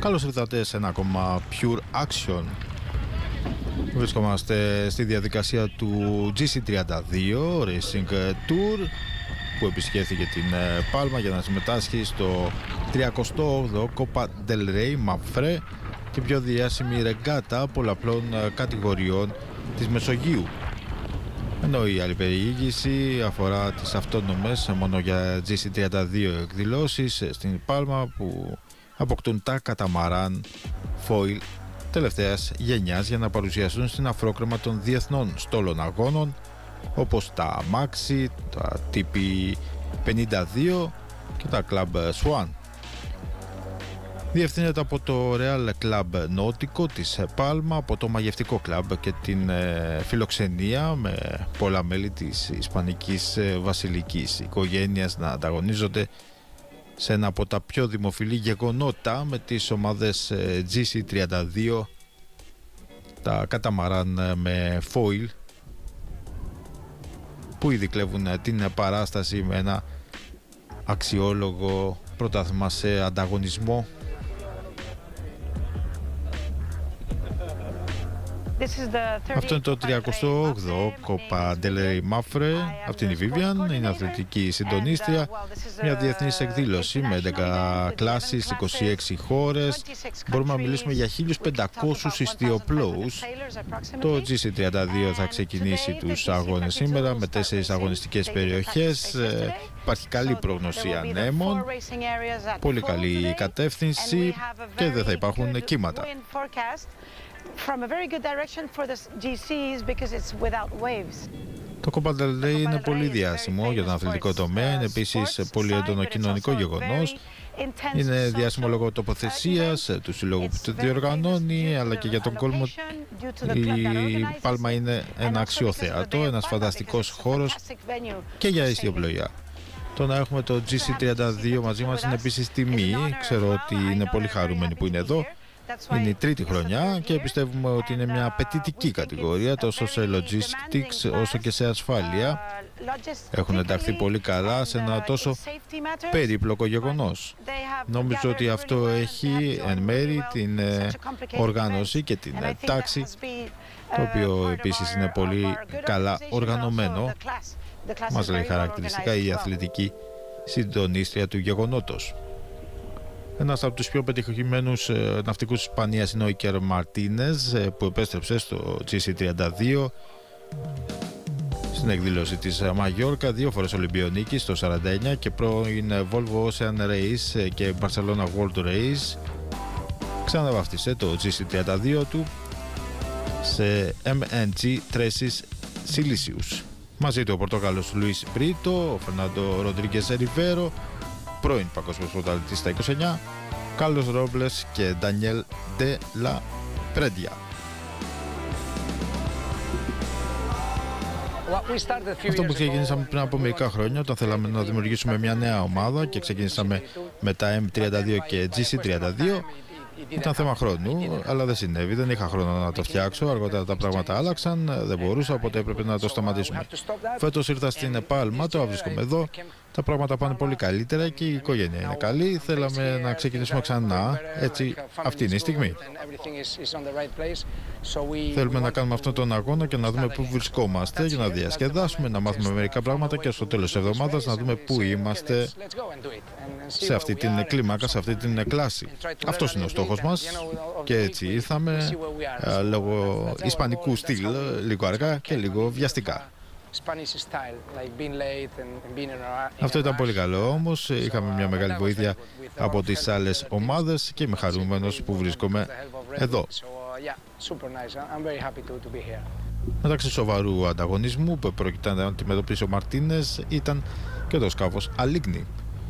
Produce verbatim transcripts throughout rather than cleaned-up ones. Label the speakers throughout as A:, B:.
A: Καλώς ήρθατε σε ένα ακόμα Pure Action. Βρισκόμαστε στη διαδικασία του τζι σι τριάντα δύο Racing Tour, που επισκέφθηκε την Πάλμα για να συμμετάσχει στο τριακοστό όγδοο Copa del Rey Mapfre, και πιο διάσημη ρεγκάτα πολλαπλών κατηγοριών της Μεσογείου. Ενώ η άλλη περιήγηση αφορά τις αυτόνομες μόνο για τζι σι τριάντα δύο εκδηλώσεις στην Πάλμα, που αποκτούν τα καταμαράν foil τελευταίας γενιάς για να παρουσιαστούν στην αφρόκρεμα των διεθνών στόλων αγώνων, όπως τα Maxi, τα τι πι πενήντα δύο και τα Club Swan. Διευθύνεται από το Real Club Νότικο της Πάλμα, από το μαγευτικό κλαμπ και την ε, φιλοξενία με πολλά μέλη της ισπανικής ε, βασιλικής οικογένειας να ανταγωνίζονται σε ένα από τα πιο δημοφιλή γεγονότα με τις ομάδες ε, τζι σι τριάντα δύο, τα καταμαράν ε, με foil, που ήδη κλέβουν ε, την παράσταση με ένα αξιόλογο πρωτάθλημα σε ανταγωνισμό. Αυτό είναι το τριακοστό όγδοο Copa del Rey Mapfre. Αυτή είναι η Vivian, είναι αθλητική συντονίστρια. Μια διεθνής εκδήλωση με έντεκα κλάσεις, είκοσι έξι χώρες. Μπορούμε να μιλήσουμε για χίλιους πεντακόσιους ιστιοπλόους. Το τζι σι τριάντα δύο θα ξεκινήσει τους αγώνες σήμερα με τέσσερις αγωνιστικές περιοχές. Υπάρχει καλή προγνωσία ανέμων, πολύ καλή κατεύθυνση και δεν θα υπάρχουν κύματα. Το Copa del Rey είναι πολύ διάσημο για τον αθλητικό τομέα, είναι επίσης πολύ έντονο κοινωνικό γεγονός. Είναι διάσημο λόγω τοποθεσίας του συλλόγου που το διοργανώνει, αλλά και για τον κόσμο. Η Πάλμα είναι ένα αξιοθέατο, ένας φανταστικός χώρος και για ιστιοπλοεία. Το να έχουμε το τζι σι τριάντα δύο μαζί μας είναι επίσης τιμή. Ξέρω ότι είναι πολύ χαρούμενοι που είναι εδώ. Είναι η τρίτη χρονιά και πιστεύουμε ότι είναι μια απαιτητική κατηγορία τόσο σε logistics όσο και σε ασφάλεια. Έχουν ενταχθεί πολύ καλά σε ένα τόσο περίπλοκο γεγονός. Νομίζω ότι αυτό έχει εν μέρη την οργάνωση και την τάξη, το οποίο επίσης είναι πολύ καλά οργανωμένο. Μας λέει χαρακτηριστικά η αθλητική συντονίστρια του γεγονότος. Ένας από τους πιο πετυχημένους ε, ναυτικούς της Ισπανίας είναι ο Ίκερ Μαρτίνες, ε, που επέστρεψε στο τζι σι τριάντα δύο στην εκδήλωση της Μαγιόρκα, δύο φορές Ολυμπιονίκης στο σαράντα εννιά και πρώην Volvo Ocean Race και Barcelona World Race. Ξαναβάφτισε το τζι σι τριάντα δύο του σε εμ εν τζι Tresis Silicius. Μαζί του ο Πορτογάλος Λουίς Μπρίτο, ο Φερνάντο Ροντρίγκες Ριβέρο, πρώην παγκόσμιος πρωταθλητής στα είκοσι εννιά, Κάρλος Ρόμπλες και Ντανιέλ Ντε Λα Πρέντια. Αυτό που ξεκινήσαμε πριν από μερικά χρόνια, όταν θέλαμε να δημιουργήσουμε μια νέα ομάδα και ξεκινήσαμε με τα εμ τριάντα δύο και τζι σι τριάντα δύο, ήταν θέμα χρόνου, αλλά δεν συνέβη, δεν είχα χρόνο να το φτιάξω. Αργότερα τα πράγματα άλλαξαν, δεν μπορούσα, οπότε έπρεπε να το σταματήσουμε. Φέτος ήρθα στην Πάλμα, τώρα βρίσκομαι εδώ. Τα πράγματα πάνε πολύ καλύτερα και η οικογένεια είναι καλή. Θέλαμε να ξεκινήσουμε ξανά, έτσι αυτή είναι η στιγμή. Θέλουμε να κάνουμε αυτόν τον αγώνα και να δούμε πού βρισκόμαστε για να διασκεδάσουμε, να μάθουμε μερικά πράγματα και στο τέλος της εβδομάδας να δούμε πού είμαστε σε αυτή την κλίμακα, σε αυτή την κλάση. Αυτός είναι ο στόχος μας και έτσι ήρθαμε λόγω ισπανικού στυλ, λίγο αργά και λίγο βιαστικά. Αυτό ήταν πολύ καλό όμως, είχαμε μια μεγάλη βοήθεια από τις άλλες ομάδες και είμαι χαρούμενος που βρίσκομαι εδώ. Μεταξύ σοβαρού ανταγωνισμού που πρόκειται να αντιμετωπίσει ο Μαρτίνες ήταν και το σκάφος Αλίγνη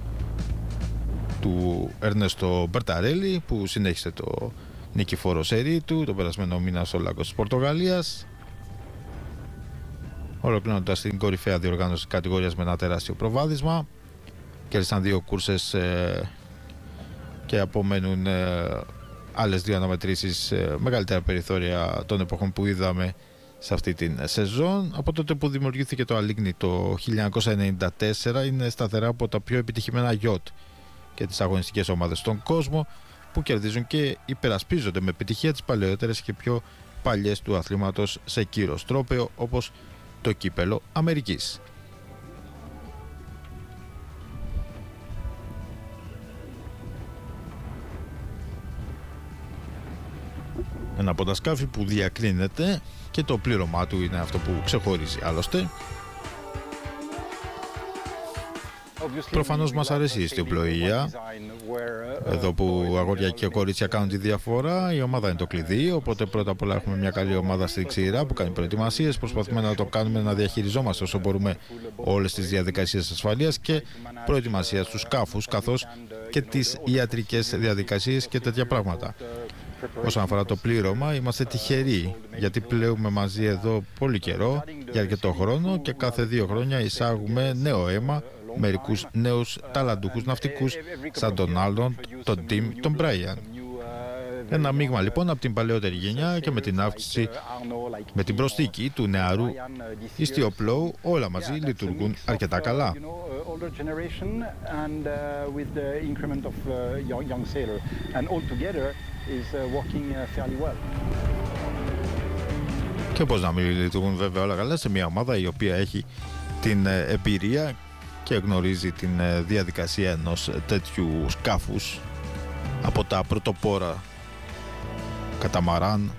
A: του Ερνέστο Μπερταρέλη, που συνέχισε το νικηφόρο σερί του τον περασμένο μήνα στο Λάγκος της Πορτογαλίας, ολοκληρώνοντας την κορυφαία διοργάνωση κατηγορίας με ένα τεράστιο προβάδισμα. Κέρδισαν δύο κούρσες ε, και απομένουν ε, άλλες δύο αναμετρήσεις, ε, μεγαλύτερα περιθώρια των εποχών που είδαμε σε αυτή την σεζόν. Από τότε που δημιουργήθηκε το Αλίγνη το χίλια εννιακόσια ενενήντα τέσσερα, είναι σταθερά από τα πιο επιτυχημένα γιότ και τις αγωνιστικές ομάδες στον κόσμο, που κερδίζουν και υπερασπίζονται με επιτυχία τις παλαιότερες και πιο παλιές του αθλήματος σε κύρος τρόπαιο, όπως το κύπελο Αμερικής. Ένα από τα σκάφη που διακρίνεται και το πλήρωμά του είναι αυτό που ξεχωρίζει άλλωστε. Προφανώς μας αρέσει η ιστιοπλοεία, εδώ που αγόρια και κορίτσια κάνουν τη διαφορά. Η ομάδα είναι το κλειδί, οπότε πρώτα απ' όλα έχουμε μια καλή ομάδα στη ξηρά που κάνει προετοιμασίες. Προσπαθούμε να το κάνουμε, να διαχειριζόμαστε όσο μπορούμε όλες τις διαδικασίες ασφαλείας και προετοιμασίας του σκάφους, καθώς και τις ιατρικές διαδικασίες και τέτοια πράγματα. Όσον αφορά το πλήρωμα, είμαστε τυχεροί, γιατί πλέουμε μαζί εδώ πολύ καιρό, για αρκετό χρόνο, και κάθε δύο χρόνια εισάγουμε νέο αίμα, μερικούς νέους ταλαντούχους ναυτικούς, σαν τον Άλντον, τον Τιμ, τον Μπράιαν. Ένα μείγμα λοιπόν από την παλαιότερη γενιά και με την αύξηση, με την προσθήκη του νεαρού ιστιοπλώου, όλα μαζί λειτουργούν αρκετά καλά. Και πώς να μην λειτουργούν βέβαια όλα καλά σε μια ομάδα η οποία έχει την εμπειρία και γνωρίζει την διαδικασία ενός τέτοιου σκάφους από τα πρωτοπόρα καταμαράν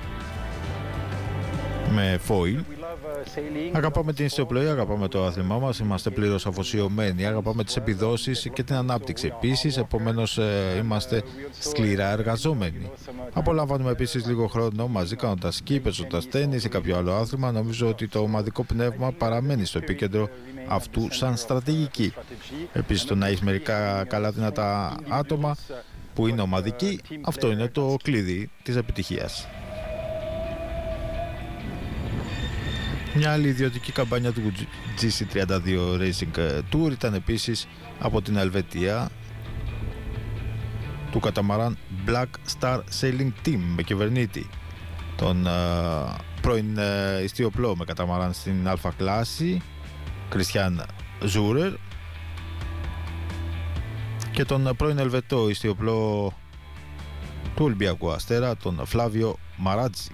A: με foil. Αγαπάμε την ιστιοπλοεία, αγαπάμε το άθλημά μας, είμαστε πλήρως αφοσιωμένοι, αγαπάμε τις επιδόσεις και την ανάπτυξη επίσης, επομένως ε, είμαστε σκληρά εργαζόμενοι. Απολαμβάνουμε επίσης λίγο χρόνο μαζί κάνοντας σκι, παίζοντας τένις ή κάποιο άλλο άθλημα. Νομίζω ότι το ομαδικό πνεύμα παραμένει στο επίκεντρο αυτού σαν στρατηγική. Επίσης, το να έχει μερικά καλά δυνατά άτομα που είναι ομαδικοί, αυτό είναι το κλειδί της επιτυχίας. Μια άλλη ιδιωτική καμπάνια του τζι σι τριάντα δύο Racing Tour ήταν επίσης από την Ελβετία, του καταμαράν Black Star Sailing Team, με κυβερνήτη τον uh, πρώην uh, ιστιοπλώο με καταμαράν στην αλφα κλάση, Κριστιάν Ζούρερ, και τον πρώην Ελβετό ιστιοπλώο του Ολυμπιακού Αστέρα, τον Φλάβιο Μαράτζι,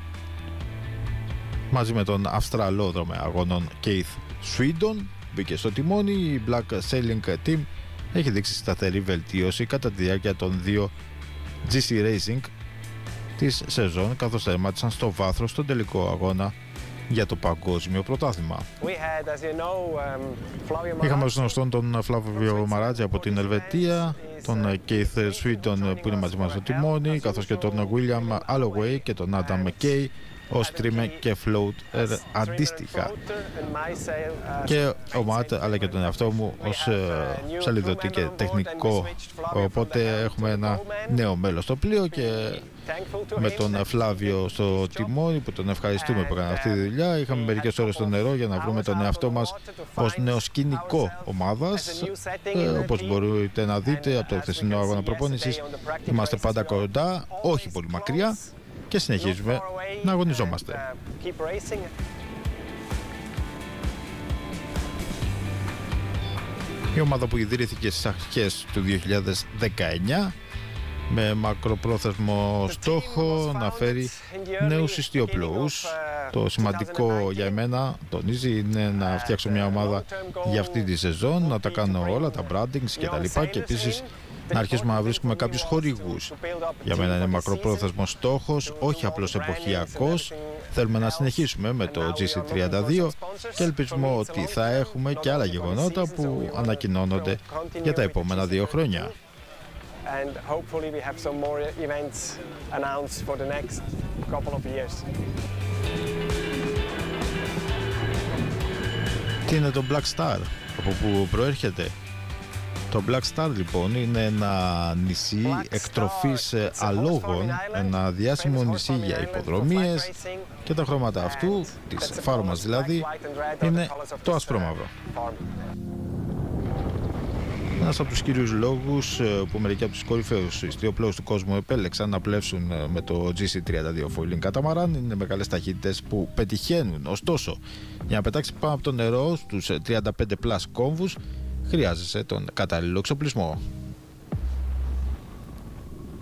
A: μαζί με τον Αυστραλό δρομέα αγώνων Keith Swindon. Μπήκε στο τιμόνι. Η Black Sailing Team έχει δείξει σταθερή βελτίωση κατά τη διάρκεια των δύο τζι σι Racing της σεζόν, καθώς τερμάτισαν στο βάθρο στον τελικό αγώνα για το παγκόσμιο πρωτάθλημα. Είχαμε ως γνωστόν τον Φλάβιο Μαράτζι από την Ελβετία, τον Keith Swindon που είναι μαζί μας στο τιμόνι, καθώς και τον William Alloway και τον Adam McKay ως τρίμε και float αντίστοιχα, και ο Ματ αλλά και τον εαυτό μου ως ψαλιδωτή και τεχνικό. Οπότε έχουμε ένα νέο μέλος στο πλοίο και με τον Φλάβιο στο τιμόνι, που τον ευχαριστούμε που έκανε αυτή τη δουλειά. Είχαμε μερικές ώρες στο νερό για να βρούμε τον εαυτό μας ως νέο σκηνικό ομάδας. ε, όπως μπορείτε να δείτε από το χθεσινό αγώνα προπόνησης, είμαστε πάντα κοντά, όχι πολύ μακριά, και συνεχίζουμε να αγωνιζόμαστε. Η ομάδα που ιδρύθηκε στις αρχές του δύο χιλιάδες δεκαεννιά με μακροπρόθεσμο στόχο να φέρει νέους ιστιοπλώους. Το σημαντικό για εμένα, τονίζει, είναι να φτιάξω μια ομάδα για αυτή τη σεζόν, να τα κάνω όλα, τα brandings και τα λοιπά, και επίσης να αρχίσουμε να βρίσκουμε κάποιους χορηγούς. Για μένα είναι μακροπρόθεσμος στόχος, όχι απλώς εποχιακός. Θέλουμε να συνεχίσουμε με το τζι σι τριάντα δύο και ελπίζουμε ότι θα έχουμε και άλλα γεγονότα που ανακοινώνονται για τα επόμενα δύο χρόνια. Τι είναι το Black Star, από πού προέρχεται? Το Black Star λοιπόν είναι ένα νησί εκτροφής αλόγων, ένα διάσημο νησί για υποδρομίες, και τα χρώματα αυτού, της φάρμας δηλαδή, είναι το ασπρόμαυρο. Ένας από τους κύριους λόγους που μερικοί από τους κορυφαίους ιστιοπλώους του κόσμου επέλεξαν να πλεύσουν με το τζι σι τριάντα δύο foiling καταμαράν είναι μεγάλες ταχύτητες που πετυχαίνουν. Ωστόσο, για να πετάξει πάνω από το νερό στους τριάντα πέντε πλας κόμβους, χρειάζεσαι τον κατάλληλο εξοπλισμό.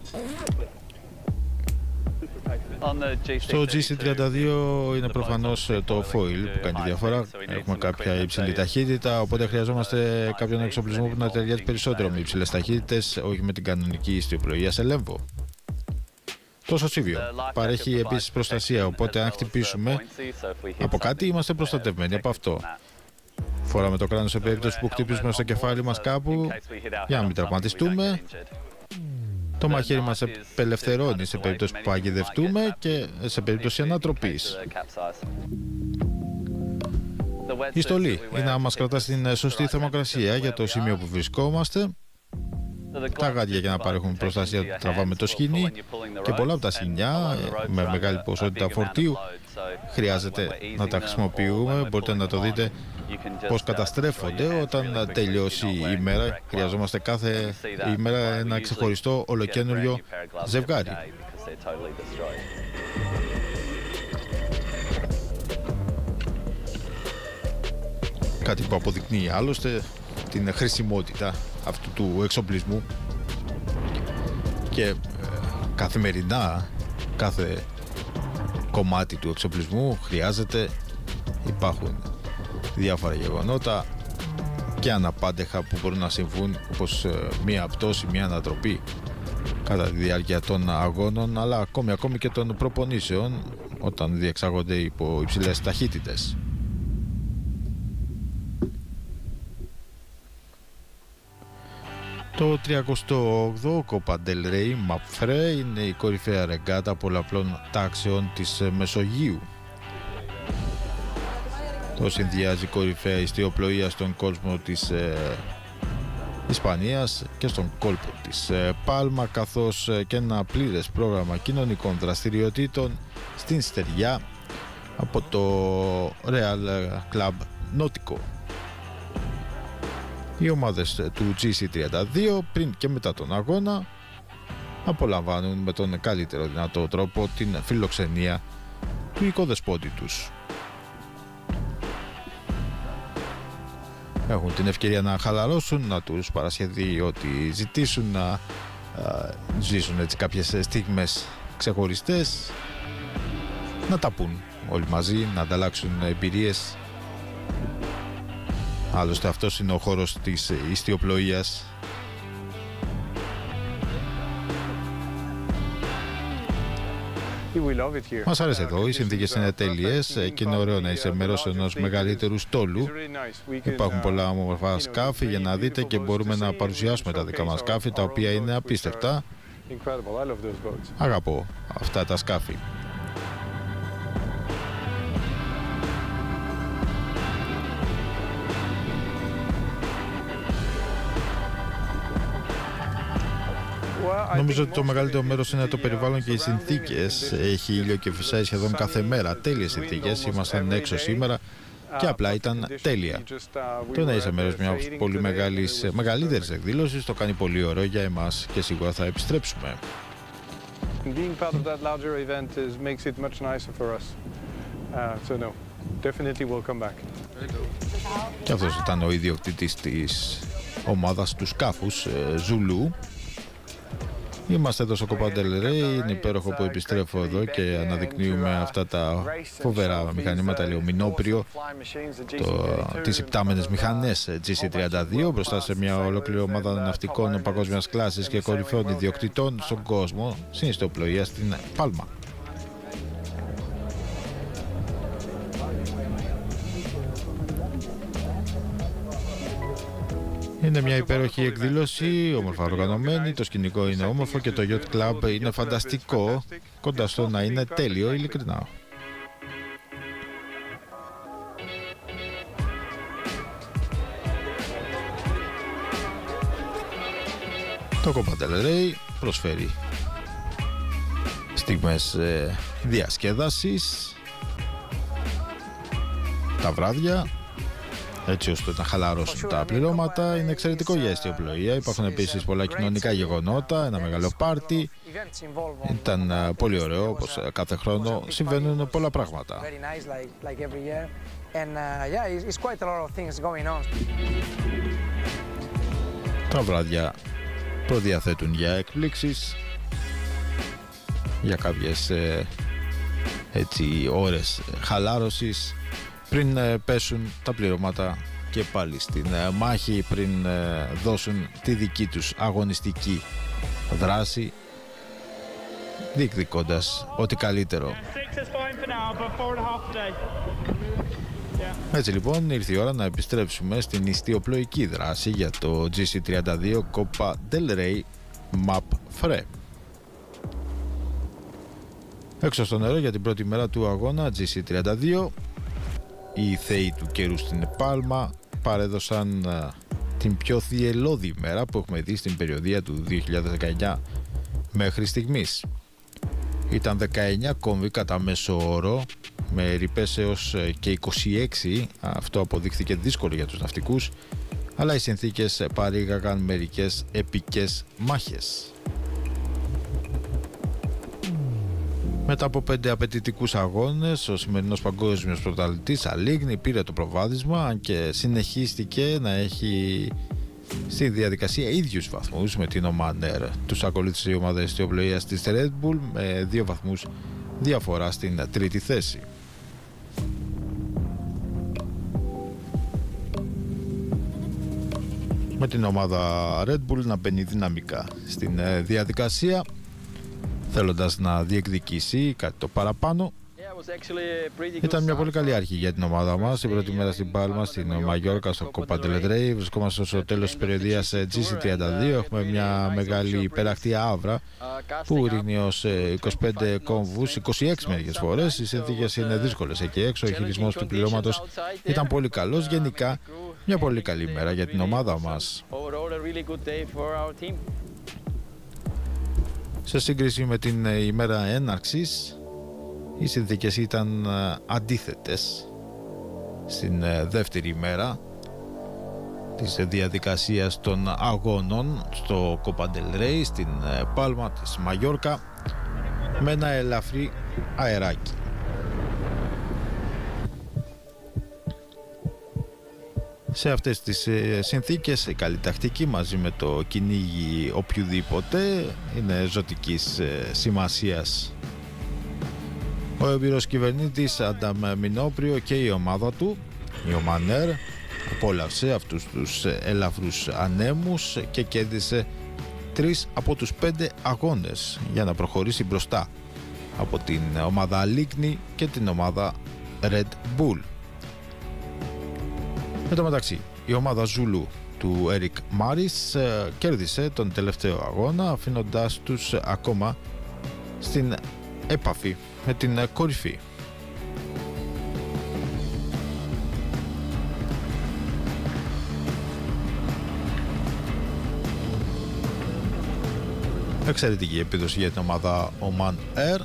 A: Στο τζι σι τριάντα δύο είναι προφανώς το foil που κάνει διαφορά. Έχουμε κάποια υψηλή ταχύτητα, οπότε χρειαζόμαστε κάποιον εξοπλισμό που να ταιριάζει περισσότερο με υψηλές ταχύτητες, όχι με την κανονική ιστιοπλοεία σε λέμβο. Το σωτσίβιο παρέχει επίσης προστασία, οπότε αν χτυπήσουμε από κάτι είμαστε προστατευμένοι από αυτό. Φοράμε το κράνος σε περίπτωση που χτυπήσουμε στο κεφάλι μας κάπου για να μην τραυματιστούμε. Το μαχαίρι μας απελευθερώνει σε περίπτωση που παγιδευτούμε και σε περίπτωση ανατροπής. Η στολή είναι να μας κρατά στην σωστή θερμοκρασία για το σημείο που βρισκόμαστε. Τα γάντια για να παρέχουν προστασία του τραβάμε το σκοινί και πολλά από τα σκοινιά με μεγάλη ποσότητα φορτίου χρειάζεται να τα χρησιμοποιούμε. Μπορείτε να το δείτε πώς καταστρέφονται όταν τελειώσει η ημέρα. Χρειαζόμαστε κάθε ημέρα ένα ξεχωριστό ολοκαίνουργιο ζευγάρι. Κάτι που αποδεικνύει άλλωστε την χρησιμότητα αυτού του εξοπλισμού και ε, καθημερινά κάθε κομμάτι του εξοπλισμού χρειάζεται. Υπάρχουν διάφορα γεγονότα και αναπάντεχα που μπορούν να συμβούν, όπως ε, μία πτώση, μία ανατροπή κατά τη διάρκεια των αγώνων, αλλά ακόμη, ακόμη και των προπονήσεων όταν διεξάγονται υπό υψηλές ταχύτητες. Το τριακοστό όγδοο Copa del Rey Mapfre είναι η κορυφαία ρεγκάτα πολλαπλών τάξεων της Μεσογείου. Το συνδυάζει κορυφαία ιστιοπλοεία στον κόσμο της ε, Ισπανίας και στον κόλπο της ε, Πάλμα, καθώς και ένα πλήρες πρόγραμμα κοινωνικών δραστηριοτήτων στην στεριά από το Real Club Náutico. Οι ομάδες του τζι σι τριάντα δύο πριν και μετά τον αγώνα απολαμβάνουν με τον καλύτερο δυνατό τρόπο την φιλοξενία του οικοδεσπότη τους. Έχουν την ευκαιρία να χαλαρώσουν, να τους παρασχεθεί ό,τι ζητήσουν, να α, ζήσουν έτσι κάποιες στιγμές ξεχωριστές, να τα πουν όλοι μαζί, να ανταλλάξουν εμπειρίες. Άλλωστε αυτός είναι ο χώρος της ιστιοπλοείας. Μας άρεσε εδώ, οι συνθήκες είναι τέλειες και είναι ωραίο να είσαι μέρος ενός μεγαλύτερου στόλου. Υπάρχουν πολλά όμορφα σκάφη για να δείτε και μπορούμε να παρουσιάσουμε τα δικά μας σκάφη, τα οποία είναι απίστευτα. Αγαπώ αυτά τα σκάφη. Νομίζω ότι το μεγαλύτερο μέρος είναι το περιβάλλον και οι συνθήκες. Έχει ήλιο και φυσάει σχεδόν κάθε μέρα. Τέλειες συνθήκες. Ήμασταν έξω σήμερα και απλά ήταν τέλεια. Το να είσαι μέρος μια πολύ μεγάλης, μεγαλύτερης εκδήλωσης το κάνει πολύ ωραίο για εμάς και σίγουρα θα επιστρέψουμε. Και αυτός ήταν ο ιδιοκτήτης της ομάδας του σκάφους, Ζουλού. Είμαστε εδώ στο Copa del Rey, είναι υπέροχο που επιστρέφω εδώ και αναδεικνύουμε αυτά τα φοβερά μηχανήματα, λέει ο Μινόπριο, το, τις υπτάμενες μηχανές τζι σι τριάντα δύο μπροστά σε μια ολόκληρη ομάδα ναυτικών παγκόσμιας κλάσης και κορυφαίων ιδιοκτητών στον κόσμο, στην ιστιοπλοεία στην Πάλμα. Είναι μια υπέροχη εκδήλωση, όμορφα οργανωμένη, το σκηνικό είναι όμορφο και το Yacht Club είναι φανταστικό, κοντά στο να είναι τέλειο, ειλικρινά. Το Copa del Rey προσφέρει στιγμές ε, διασκέδασης τα βράδια, έτσι ώστε να χαλαρώσουν τα πληρώματα. Είναι εξαιρετικό για ιστιοπλοεία. Υπάρχουν επίσης πολλά κοινωνικά γεγονότα, ένα μεγάλο πάρτι. Ήταν uh, πολύ ωραίο, όπως uh, κάθε χρόνο συμβαίνουν πολλά πράγματα. Τα βράδια προδιαθέτουν για εκπλήξεις για κάποιες ε, έτσι, ώρες χαλάρωσης πριν ε, πέσουν τα πληρώματα και πάλι στην ε, μάχη, πριν ε, δώσουν τη δική τους αγωνιστική δράση, διεκδικώντας ό,τι καλύτερο. Έτσι λοιπόν ήρθε η ώρα να επιστρέψουμε στην ιστιοπλοϊκή δράση για το τζι σι τριάντα δύο Copa del Rey Map Free. Έξω στο νερό για την πρώτη μέρα του αγώνα τζι σι τριάντα δύο, οι θεοί του καιρού στην Πάλμα παρέδωσαν α, την πιο θυελλώδη μέρα που έχουμε δει στην περιοδία του δύο χιλιάδες δεκαεννιά μέχρι στιγμής. Ήταν δεκαεννιά κόμβοι κατά μέσο όρο, με ρηπές έως και είκοσι έξι. Αυτό αποδείχθηκε δύσκολο για τους ναυτικούς, αλλά οι συνθήκες παρήγαγαν μερικές επικές μάχες. Μετά από πέντε απαιτητικούς αγώνες, ο σημερινός παγκόσμιος πρωταθλητής Αλίγνη πήρε το προβάδισμα, αν και συνεχίστηκε να έχει στη διαδικασία ίδιους βαθμούς με την Oman Air. Τους ακολούθησε η ομάδα ιστιοπλοείας της Red Bull με δύο βαθμούς διαφορά στην τρίτη θέση. Με την ομάδα Red Bull να μπαίνει δυναμικά στην διαδικασία, θέλοντας να διεκδικήσει κάτι το παραπάνω. Ήταν μια πολύ καλή αρχή για την ομάδα μας. Την πρώτη μέρα στην Πάλμα, στην Μαγιόρκα, στο Copa del Rey. Βρισκόμαστε στο τέλος της περιοδίας τζι σι τριάντα δύο. Έχουμε μια μεγάλη υπερακτή άβρα που ρίχνει ως είκοσι πέντε κόμβους, είκοσι έξι μερικές φορές. Οι συνθήκες είναι δύσκολες εκεί έξω. Ο χειρισμός του πληρώματος ήταν πολύ καλός. Γενικά, μια πολύ καλή μέρα για την ομάδα μας. Σε σύγκριση με την ημέρα έναρξης, οι συνθήκες ήταν αντίθετες στην δεύτερη ημέρα της διαδικασίας των αγώνων στο Copa del Rey, στην Πάλμα της Μαγιόρκα, με ένα ελαφρύ αεράκι. Σε αυτές τις συνθήκες η καλή τακτική μαζί με το κυνήγι οποιοδήποτε είναι ζωτικής σημασίας. Ο εμπειρός κυβερνήτης Αντάμ Μινόπριο και η ομάδα του, η Oman Air, απόλαυσε αυτούς τους ελαφρούς ανέμους και κέρδισε τρεις από τους πέντε αγώνες για να προχωρήσει μπροστά από την ομάδα Αλίγνη και την ομάδα Red Bull. Εν τω μεταξύ, η ομάδα Ζουλού του Έρικ Μάρις κέρδισε τον τελευταίο αγώνα, αφήνοντάς τους ακόμα στην έπαφη με την κορυφή. Εξαιρετική επίδοση για την ομάδα Oman Air.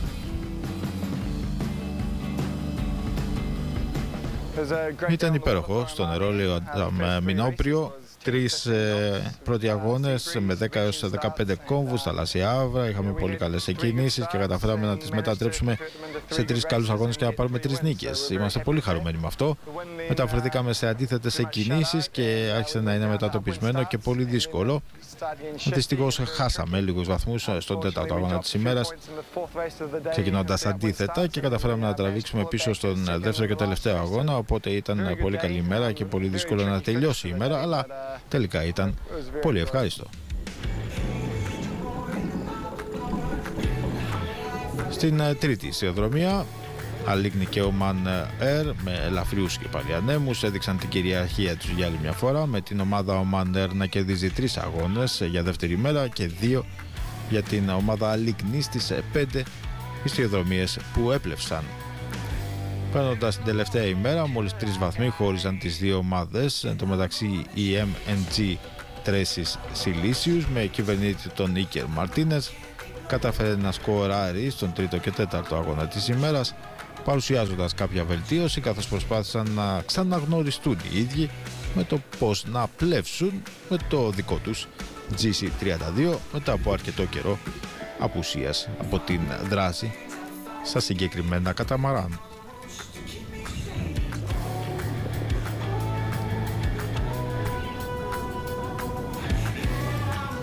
A: Ήταν υπέροχο στο νερό, λέει ο Αντάμ Μινόπριο. Τρεις ε, πρώτοι αγώνες με δέκα έως δεκαπέντε κόμβους, θαλάσσια άβρα. Είχαμε πολύ καλές εκκινήσεις και καταφέραμε να τις μετατρέψουμε σε τρεις καλούς αγώνες και να πάρουμε τρεις νίκες. Είμαστε πολύ χαρούμενοι με αυτό. Μεταφερθήκαμε σε αντίθετες εκκινήσεις και άρχισε να είναι μετατοπισμένο και πολύ δύσκολο. Δυστυχώς χάσαμε λίγους βαθμούς στον τέταρτο αγώνα της ημέρας, ξεκινώντας αντίθετα, και καταφέραμε να τραβήξουμε πίσω στον δεύτερο και τελευταίο αγώνα. Οπότε ήταν πολύ καλή ημέρα και πολύ δύσκολο να τελειώσει η ημέρα, αλλά τελικά ήταν πολύ ευχάριστο. Στην τρίτη ισιοδρομία, Αλίγνη και Oman Air με ελαφριούς και πάλι ανέμους έδειξαν την κυριαρχία τους για άλλη μια φορά, με την ομάδα Oman Air να κερδίζει τρεις αγώνες για δεύτερη μέρα και δύο για την ομάδα Αλίγνη στις πέντε ισιοδρομίες που έπλευσαν. Παίρνοντας την τελευταία ημέρα, μόλις τρεις βαθμοί χώριζαν τις δύο ομάδες. Εν τω μεταξύ, η εμ εν τζι Traces Silicius με κυβερνήτη τον Ίκερ Μαρτίνες κατάφερε να σκοράρει στον τρίτο και τέταρτο αγώνα της ημέρας, παρουσιάζοντας κάποια βελτίωση, καθώς προσπάθησαν να ξαναγνωριστούν οι ίδιοι με το πώς να πλεύσουν με το δικό τους τζι σι τριάντα δύο μετά από αρκετό καιρό απουσίας από την δράση στα συγκεκριμένα καταμαράν.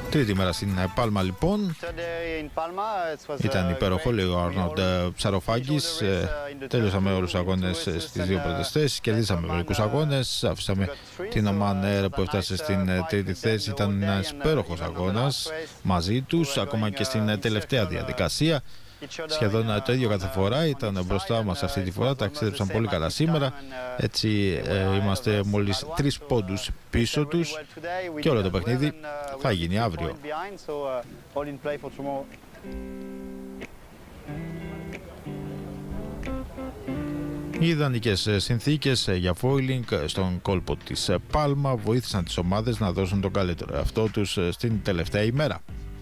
A: Τρίτη μέρα στην Πάλμα λοιπόν. Ήταν υπέροχο, λέει ο Αρνόντ Ψαροφάκης. Τέλειωσαμε όλους τους αγώνες στις δύο πρώτες θέσεις. Κερδίσαμε μερικούς αγώνες. Αφήσαμε την Oman Air που έφτασε στην τρίτη θέση. Ήταν ένας υπέροχος αγώνας μαζί τους, ακόμα και στην τελευταία διαδικασία. Σχεδόν το ίδιο κάθε φορά, ήταν μπροστά μας αυτή τη φορά, ταξίδεψαν πολύ καλά σήμερα. Έτσι ε, είμαστε μόλις τρεις πόντους πίσω τους και όλο το παιχνίδι θα γίνει αύριο. Οι ιδανικές συνθήκες για foiling στον κόλπο της Πάλμα βοήθησαν τις ομάδες να δώσουν τον καλύτερο εαυτό τους στην τελευταία ημέρα.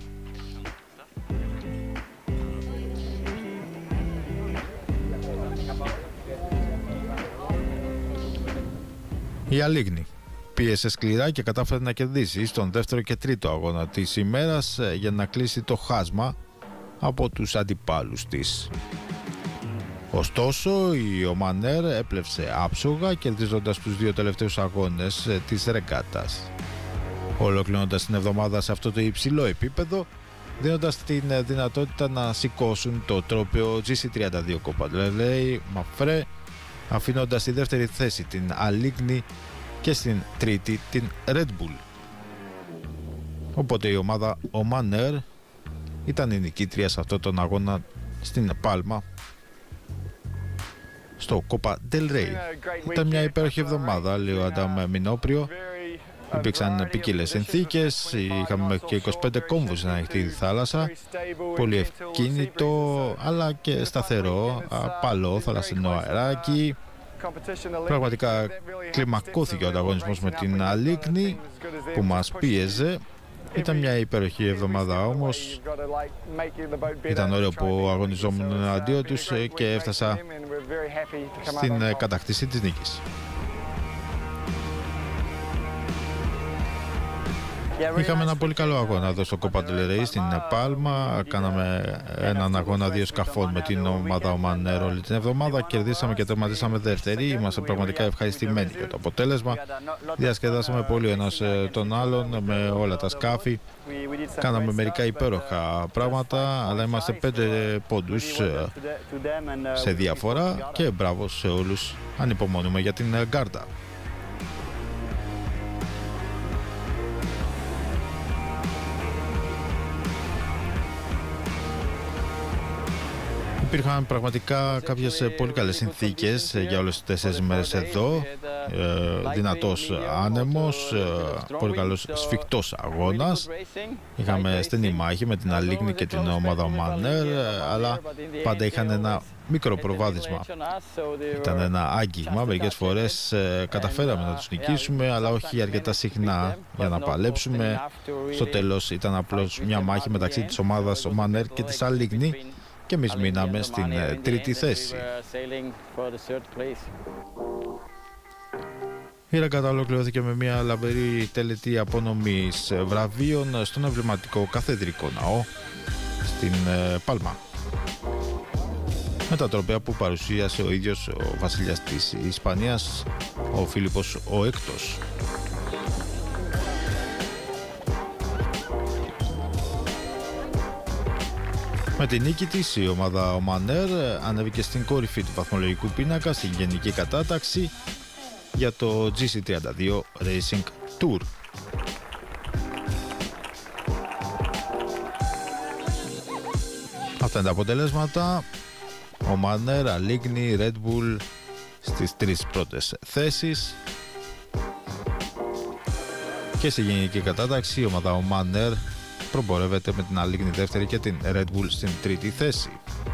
A: Η Αλίγνη πίεσε σκληρά και κατάφερε να κερδίσει στον δεύτερο και τρίτο αγώνα της ημέρας για να κλείσει το χάσμα από τους αντιπάλους της. Ωστόσο, η Oman Air έπλευσε άψογα, κερδίζοντας τους δύο τελευταίους αγώνες της ρεγκάτας, ολοκληρώνοντας την εβδομάδα σε αυτό το υψηλό επίπεδο, δίνοντας την δυνατότητα να σηκώσουν το τρόπαιο τζι σι τριάντα δύο Copa del Rey Mapfre, αφήνοντας στη δεύτερη θέση την Αλίγνη και στην τρίτη την Red Bull. Οπότε η ομάδα Oman Air ήταν η νικήτρια σε αυτόν τον αγώνα στην Πάλμα στο Copa del Rey. Ήταν μια υπέροχη εβδομάδα, λέει ο Αντάμ Μινόπριο. Υπήρξαν ποικίλες συνθήκες, είχαμε μέχρι και είκοσι πέντε κόμβους στην ανοιχτή θάλασσα, πολύ ευκίνητο αλλά και σταθερό, απαλό θαλασσινό αεράκι. Πραγματικά κλιμακώθηκε ο ανταγωνισμός με την Αλίγνη που μας πίεζε. Ήταν μια υπέροχη εβδομάδα όμως. Ήταν ωραίο που αγωνιζόμουν εναντίον τους και έφτασα στην κατακτήση της νίκης. Είχαμε ένα πολύ καλό αγώνα εδώ στο Copa del Rey στην Πάλμα. Κάναμε έναν αγώνα δύο σκαφών με την ομάδα Oman Air όλη την εβδομάδα. Κερδίσαμε και τερματίσαμε δεύτεροι. Είμαστε πραγματικά ευχαριστημένοι για το αποτέλεσμα. Διασκεδάσαμε πολύ ο ένας τον άλλον με όλα τα σκάφη. Κάναμε μερικά υπέροχα πράγματα, αλλά είμαστε πέντε πόντους σε διαφορά και μπράβο σε όλους. Ανυπομονούμε για την γκάρτα. Υπήρχαν πραγματικά κάποιες πολύ καλές συνθήκες για όλες τις τέσσερις μέρες εδώ. Ε, δυνατός άνεμος, ε, πολύ καλός σφιχτός αγώνας. Είχαμε στενή μάχη με την Αλίγνη και την ομάδα Oman Air, αλλά πάντα είχαν ένα μικρό προβάδισμα. Ήταν ένα άγγιγμα, μερικές φορές ε, καταφέραμε να τους νικήσουμε, αλλά όχι αρκετά συχνά για να παλέψουμε. Στο τέλος ήταν απλώς μια μάχη μεταξύ της ομάδας Oman Air και της Αλίγνη, και εμείς μείναμε στην τρίτη θέση. Η ρεγκάτα ολοκληρώθηκε με μια λαμπερή τελετή απονομής βραβείων στον εμβληματικό καθεδρικό ναό στην Πάλμα, με τα τρόπαια που παρουσίασε ο ίδιος ο βασιλιάς της Ισπανίας, ο Φίλιππος ο Έκτος. Με την νίκη της, η ομάδα Oman Air ανέβηκε στην κορυφή του βαθμολογικού πίνακα στην γενική κατάταξη για το τζι σι τριάντα δύο Racing Tour. Αυτά είναι τα αποτελέσματα. Oman Air, Αλίγνη, Red Bull στις τρεις πρώτες θέσεις. Και στη γενική κατάταξη η ομάδα Oman Air προπορεύεται με την Αλίγνη δεύτερη και την Red Bull στην τρίτη θέση.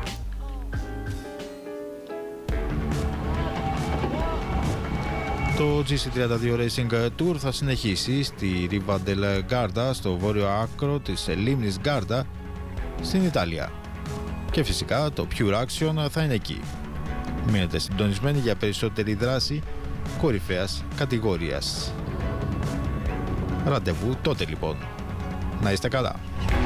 A: Το τζι σι τριάντα δύο Racing Tour θα συνεχίσει στη Riva del Garda, στο βόρειο άκρο της λίμνης Garda στην Ιταλία. Και φυσικά το Pure Action θα είναι εκεί. Μείνετε συντονισμένοι για περισσότερη δράση κορυφαίας κατηγορίας. Ραντεβού τότε λοιπόν. Να είστε καλά.